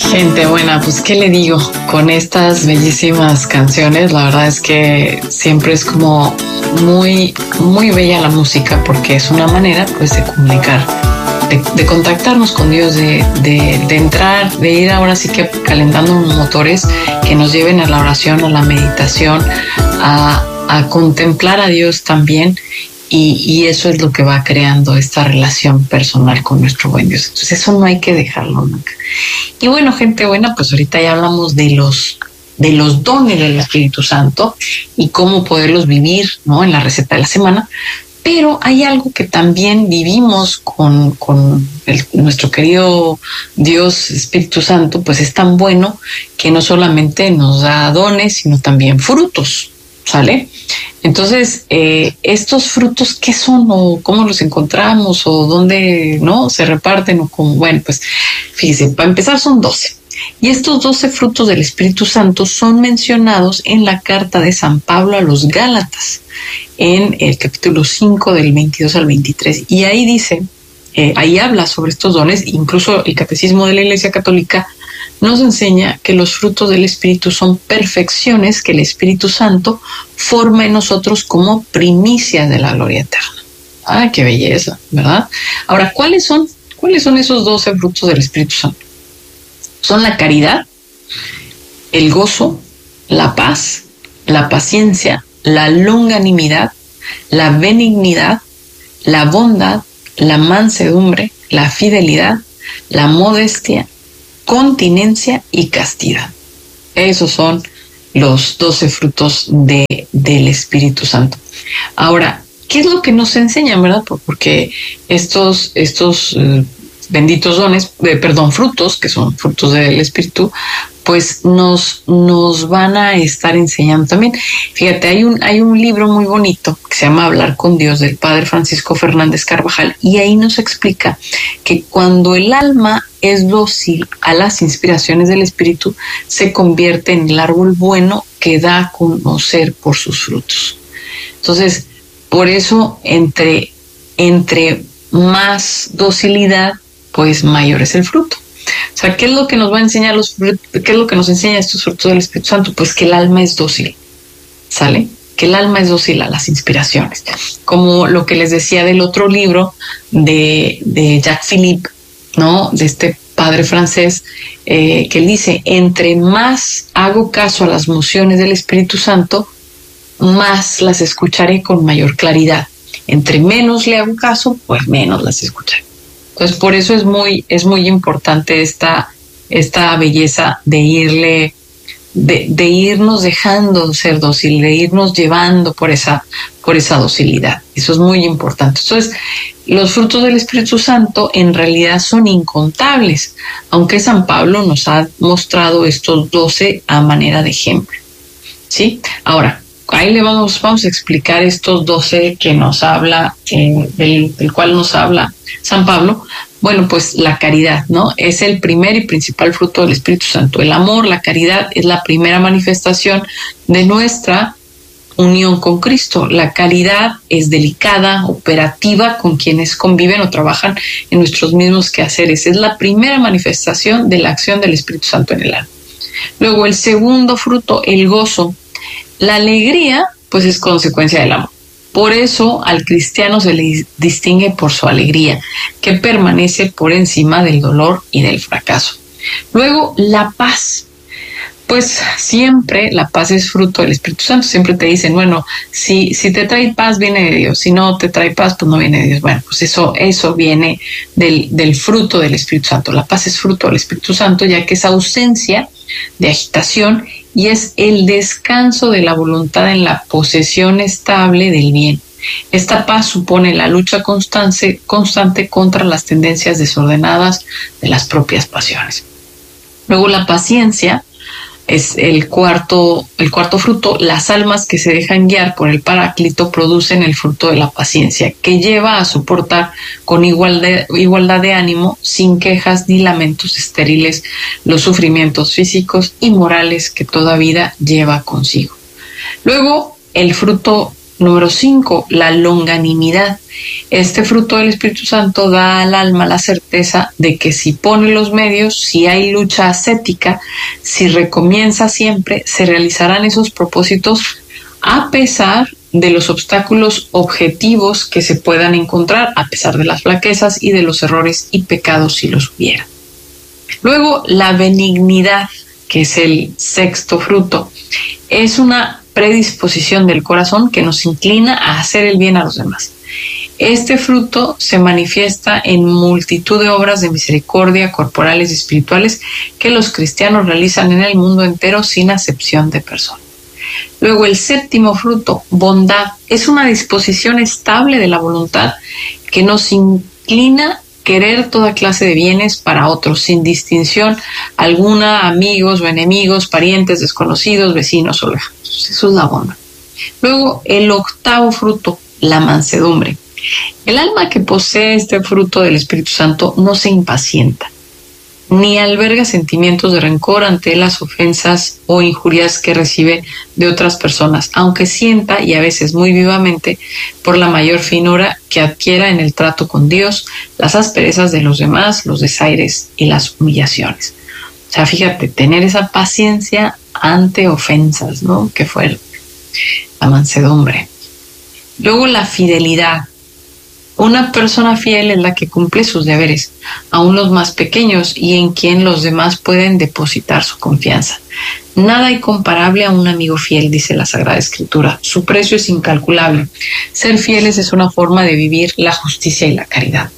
Gente buena, pues qué le digo, con estas bellísimas canciones, la verdad es que siempre es como muy bella la música porque es una manera pues de comunicar, de contactarnos con Dios, de entrar, de ir ahora sí que calentando motores que nos lleven a la oración, a la meditación, a contemplar a Dios también. Y eso es lo que va creando esta relación personal con nuestro buen Dios. Entonces eso no hay que dejarlo nunca. Y bueno, gente buena, pues ahorita ya hablamos de los dones del Espíritu Santo y cómo poderlos vivir, ¿no? En la receta de la semana. Pero hay algo que también vivimos con nuestro querido Dios Espíritu Santo, pues es tan bueno que no solamente nos da dones, sino también frutos, ¿sale? Entonces, estos frutos, ¿qué son? ¿O cómo los encontramos? ¿O dónde, no, se reparten? O cómo, bueno, pues fíjese, para empezar son 12. Y estos 12 frutos del Espíritu Santo son mencionados en la carta de San Pablo a los Gálatas, en el capítulo 5 del 22 al 23. Y ahí dice, ahí habla sobre estos dones, incluso el Catecismo de la Iglesia Católica nos enseña que los frutos del Espíritu son perfecciones que el Espíritu Santo forma en nosotros como primicias de la gloria eterna. ¡Ah, qué belleza! ¿Verdad? Ahora, ¿cuáles son esos 12 frutos del Espíritu Santo? Son la caridad, el gozo, la paz, la paciencia, la longanimidad, la benignidad, la bondad, la mansedumbre, la fidelidad, la modestia, continencia y castidad. Esos son los 12 frutos del Espíritu Santo. Ahora, ¿qué es lo que nos enseñan, verdad? Porque estos benditos dones, frutos, que son frutos del Espíritu, pues nos van a estar enseñando también. Fíjate, hay un libro muy bonito que se llama Hablar con Dios, del padre Francisco Fernández Carvajal, y ahí nos explica que cuando el alma es dócil a las inspiraciones del Espíritu, se convierte en el árbol bueno que da a conocer por sus frutos. Entonces, por eso, entre más docilidad, pues mayor es el fruto. O sea, ¿qué es lo que nos va a enseñar qué es lo que nos enseña estos frutos del Espíritu Santo? Pues que el alma es dócil, ¿sale? Que el alma es dócil a las inspiraciones. Como lo que les decía del otro libro de Jacques Philippe, ¿no? De este padre francés, que él dice, entre más hago caso a las mociones del Espíritu Santo, más las escucharé con mayor claridad. Entre menos le hago caso, pues menos las escucharé. Entonces, por eso es muy importante esta belleza de irnos dejando ser dócil, de irnos llevando por esa docilidad. Eso es muy importante. Entonces, los frutos del Espíritu Santo en realidad son incontables, aunque San Pablo nos ha mostrado estos 12 a manera de ejemplo, ¿sí? Ahora, ahí le vamos a explicar estos 12 que nos habla, del cual nos habla San Pablo. Bueno, pues la caridad, ¿no? Es el primer y principal fruto del Espíritu Santo. El amor, la caridad, es la primera manifestación de nuestra unión con Cristo. La caridad es delicada, operativa, con quienes conviven o trabajan en nuestros mismos quehaceres. Es la primera manifestación de la acción del Espíritu Santo en el alma. Luego, el segundo fruto, el gozo. La alegría, pues es consecuencia del amor. Por eso al cristiano se le distingue por su alegría, que permanece por encima del dolor y del fracaso. Luego, la paz. Pues siempre la paz es fruto del Espíritu Santo. Siempre te dicen, bueno, si te trae paz, viene de Dios. Si no te trae paz, pues no viene de Dios. Bueno, pues eso viene del fruto del Espíritu Santo. La paz es fruto del Espíritu Santo, ya que es ausencia de agitación y es el descanso de la voluntad en la posesión estable del bien. Esta paz supone la lucha constante contra las tendencias desordenadas de las propias pasiones. Luego, la paciencia es el cuarto fruto. Las almas que se dejan guiar por el Paráclito producen el fruto de la paciencia, que lleva a soportar con igualdad de ánimo, sin quejas ni lamentos estériles, los sufrimientos físicos y morales que toda vida lleva consigo. Luego, el fruto Número 5, la longanimidad. Este fruto del Espíritu Santo da al alma la certeza de que si pone los medios, si hay lucha ascética, si recomienza siempre, se realizarán esos propósitos a pesar de los obstáculos objetivos que se puedan encontrar, a pesar de las flaquezas y de los errores y pecados si los hubiera. Luego, la benignidad, que es el 6º fruto, es una predisposición del corazón que nos inclina a hacer el bien a los demás. Este fruto se manifiesta en multitud de obras de misericordia corporales y espirituales que los cristianos realizan en el mundo entero sin acepción de persona. Luego, el 7º fruto, bondad, es una disposición estable de la voluntad que nos inclina a querer toda clase de bienes para otros, sin distinción alguna, amigos o enemigos, parientes, desconocidos, vecinos o lejanos. Eso es la bondad. Luego, el 8º fruto, la mansedumbre. El alma que posee este fruto del Espíritu Santo no se impacienta, ni alberga sentimientos de rencor ante las ofensas o injurias que recibe de otras personas, aunque sienta, y a veces muy vivamente, por la mayor finura que adquiera en el trato con Dios, las asperezas de los demás, los desaires y las humillaciones. O sea, fíjate, tener esa paciencia ante ofensas, ¿no? Qué fuerte. La mansedumbre. Luego, la fidelidad. Una persona fiel es la que cumple sus deberes, aun los más pequeños, y en quien los demás pueden depositar su confianza. Nada incomparable a un amigo fiel, dice la Sagrada Escritura. Su precio es incalculable. Ser fieles es una forma de vivir la justicia y la caridad.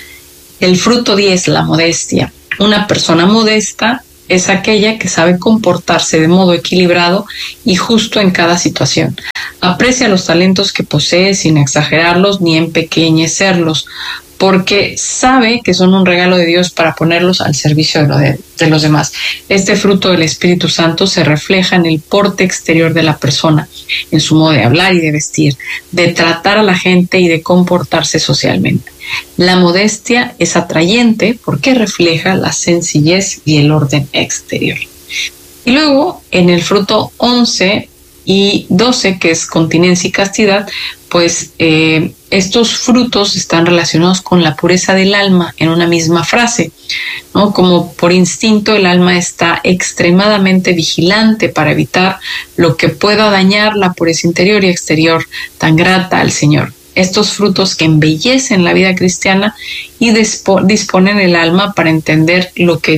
El fruto 10, la modestia. Una persona modesta es aquella que sabe comportarse de modo equilibrado y justo en cada situación. Aprecia los talentos que posee sin exagerarlos ni empequeñecerlos, porque sabe que son un regalo de Dios para ponerlos al servicio de los demás. Este fruto del Espíritu Santo se refleja en el porte exterior de la persona, en su modo de hablar y de vestir, de tratar a la gente y de comportarse socialmente. La modestia es atrayente porque refleja la sencillez y el orden exterior. Y luego, en el fruto 11 y 12, que es continencia y castidad, pues estos frutos están relacionados con la pureza del alma en una misma frase, ¿no? Como por instinto el alma está extremadamente vigilante para evitar lo que pueda dañar la pureza interior y exterior tan grata al Señor. Estos frutos que embellecen la vida cristiana y disponen el alma para entender lo que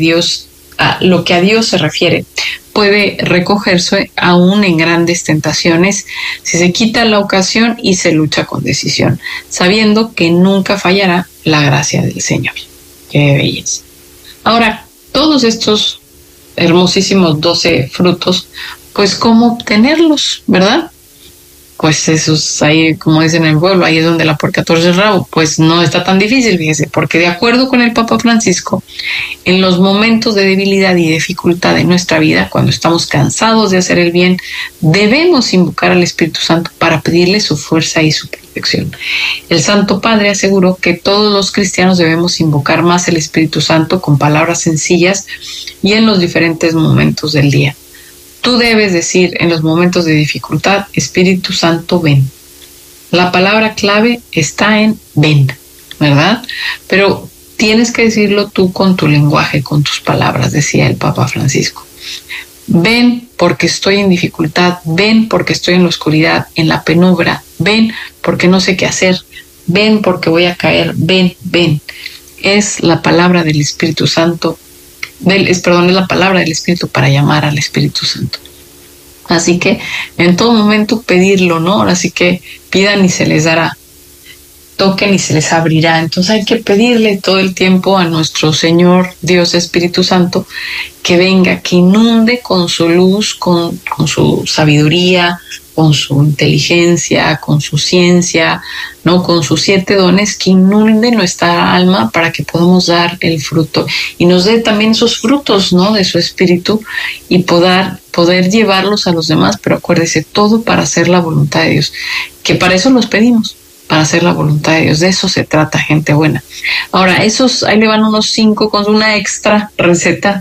a Dios se refiere. Puede recogerse aún en grandes tentaciones si se quita la ocasión y se lucha con decisión, sabiendo que nunca fallará la gracia del Señor. ¡Qué belleza! Ahora, todos estos hermosísimos 12 frutos, pues ¿cómo obtenerlos, verdad? Pues eso es ahí, como dicen en el pueblo, ahí es donde la puerca torce el rabo. Pues no está tan difícil, fíjese, porque de acuerdo con el Papa Francisco, en los momentos de debilidad y dificultad de nuestra vida, cuando estamos cansados de hacer el bien, debemos invocar al Espíritu Santo para pedirle su fuerza y su protección. El Santo Padre aseguró que todos los cristianos debemos invocar más el Espíritu Santo con palabras sencillas y en los diferentes momentos del día. Tú debes decir en los momentos de dificultad, Espíritu Santo, ven. La palabra clave está en ven, ¿verdad? Pero tienes que decirlo tú con tu lenguaje, con tus palabras, decía el Papa Francisco. Ven porque estoy en dificultad, ven porque estoy en la oscuridad, en la penumbra, ven porque no sé qué hacer, ven porque voy a caer, ven, ven. Es la palabra del Espíritu Santo. Es la palabra del Espíritu para llamar al Espíritu Santo. Así que en todo momento pedirlo, ¿no? Así que pidan y se les dará, toquen y se les abrirá. Entonces hay que pedirle todo el tiempo a nuestro Señor Dios Espíritu Santo que venga, que inunde con su luz, con su sabiduría, con su inteligencia, con su ciencia, ¿no? Con sus 7 dones, que inunde nuestra alma para que podamos dar el fruto y nos dé también esos frutos, ¿no? De su espíritu y poder llevarlos a los demás, pero acuérdese, todo para hacer la voluntad de Dios, que para eso los pedimos. para hacer la voluntad de Dios. De eso se trata, gente buena. Ahora, ahí le van unos 5 con una extra receta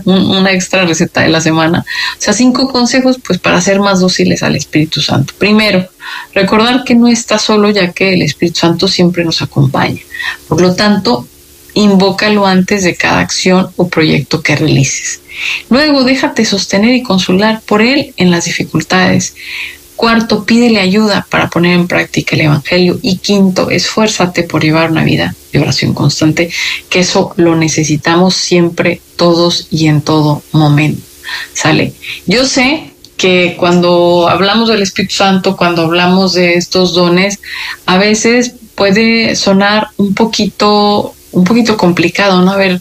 de la semana. O sea, 5 consejos pues para ser más dóciles al Espíritu Santo. Primero, recordar que no estás solo, ya que el Espíritu Santo siempre nos acompaña. Por lo tanto, invócalo antes de cada acción o proyecto que realices. Luego, déjate sostener y consolar por Él en las dificultades. Cuarto, pídele ayuda para poner en práctica el Evangelio. Y quinto, esfuérzate por llevar una vida de oración constante, que eso lo necesitamos siempre, todos y en todo momento. ¿Sale? Yo sé que cuando hablamos del Espíritu Santo, cuando hablamos de estos dones, a veces puede sonar un poquito complicado, ¿no? A ver,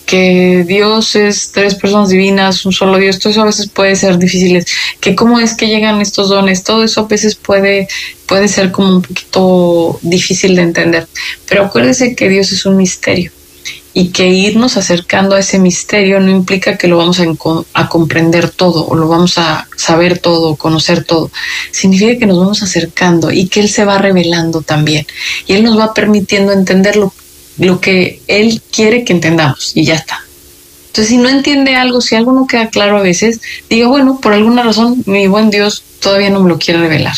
que Dios es 3 personas divinas, un solo Dios, todo eso a veces puede ser difícil, que cómo es que llegan estos dones, todo eso a veces puede ser como un poquito difícil de entender, pero acuérdese que Dios es un misterio y que irnos acercando a ese misterio no implica que lo vamos a comprender todo o lo vamos a saber todo o conocer todo, significa que nos vamos acercando y que Él se va revelando también y Él nos va permitiendo entender lo que Él quiere que entendamos y ya está. Entonces, si no entiende algo, si algo no queda claro a veces, diga, bueno, por alguna razón mi buen Dios todavía no me lo quiere revelar.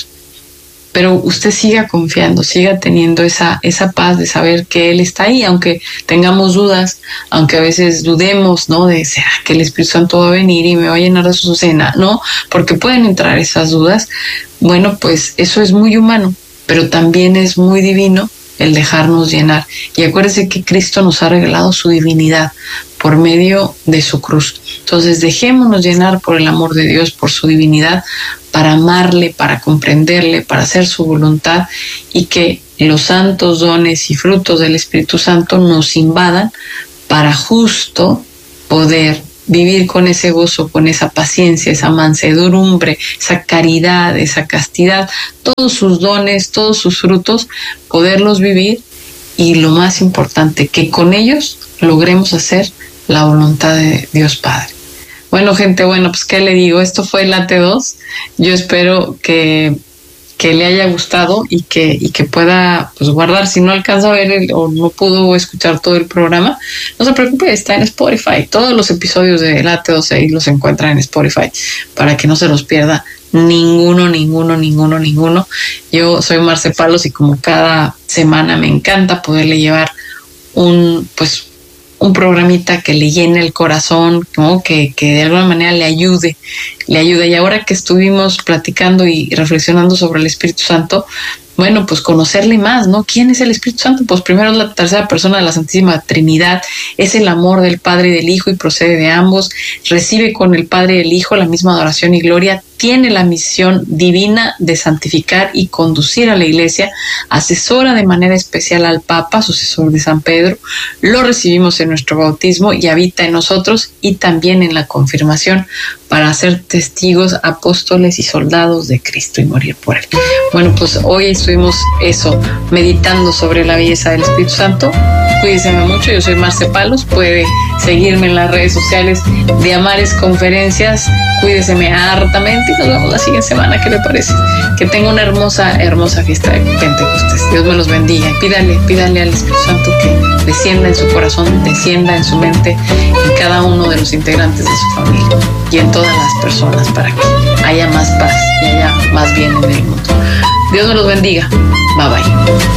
Pero usted siga confiando, siga teniendo esa paz de saber que Él está ahí, aunque tengamos dudas, aunque a veces dudemos, ¿no? De, ¿será que el Espíritu Santo va a venir y me va a llenar de su cena? No, porque pueden entrar esas dudas. Bueno, pues eso es muy humano, pero también es muy divino el dejarnos llenar. Y acuérdese que Cristo nos ha regalado su divinidad por medio de su cruz. Entonces dejémonos llenar por el amor de Dios, por su divinidad, para amarle, para comprenderle, para hacer su voluntad y que los santos dones y frutos del Espíritu Santo nos invadan para justo poder vivir con ese gozo, con esa paciencia, esa mansedumbre, esa caridad, esa castidad, todos sus dones, todos sus frutos, poderlos vivir y lo más importante, que con ellos logremos hacer la voluntad de Dios Padre. Bueno, gente, pues qué le digo, esto fue Late 2. Yo espero que le haya gustado y que pueda pues guardar. Si no alcanza a ver o no pudo escuchar todo el programa, no se preocupe, está en Spotify. Todos los episodios de Late 2 ahí los encuentran en Spotify para que no se los pierda ninguno. Yo soy Marce Palos y como cada semana me encanta poderle llevar un programita que le llene el corazón, ¿no? Que de alguna manera le ayude. Y ahora que estuvimos platicando y reflexionando sobre el Espíritu Santo, pues conocerle más, ¿no? ¿Quién es el Espíritu Santo? Pues primero es la tercera persona de la Santísima Trinidad, es el amor del Padre y del Hijo y procede de ambos, recibe con el Padre y el Hijo la misma adoración y gloria, tiene la misión divina de santificar y conducir a la Iglesia, asesora de manera especial al Papa, sucesor de San Pedro, lo recibimos en nuestro bautismo y habita en nosotros y también en la confirmación para ser testigos, apóstoles y soldados de Cristo y morir por Él. Pues hoy estuvimos meditando sobre la belleza del Espíritu Santo. Cuídense mucho, yo soy Marce Palos, puede seguirme en las redes sociales de Amares Conferencias, cuídese hartamente y nos vemos la siguiente semana, ¿qué le parece? Que tenga una hermosa fiesta de Pentecostés. Dios me los bendiga y pídale al Espíritu Santo que descienda en su corazón, descienda en su mente, en cada uno de los integrantes de su familia y en todas las personas para que haya más paz y haya más bien en el mundo. Dios me los bendiga. Bye bye.